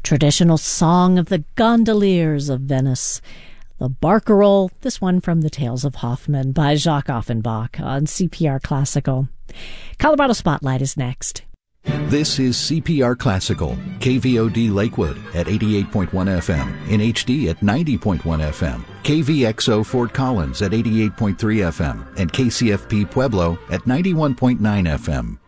traditional song of the gondoliers of Venice. The Barcarolle, this one from The Tales of Hoffmann by Jacques Offenbach on CPR Classical. Colorado Spotlight is next. This is CPR Classical, KVOD Lakewood at 88.1 FM, in HD at 90.1 FM, KVXO Fort Collins at 88.3 FM, and KCFP Pueblo at 91.9 FM.